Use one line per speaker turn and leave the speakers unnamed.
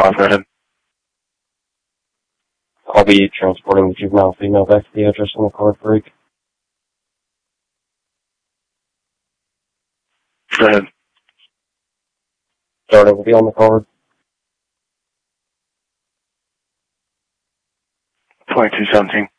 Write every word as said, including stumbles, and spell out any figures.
five, go ahead.
I'll be transporting the juvenile female back to the address on the card break.
Go ahead.
Starter will be on the card.
twenty-two seventeen.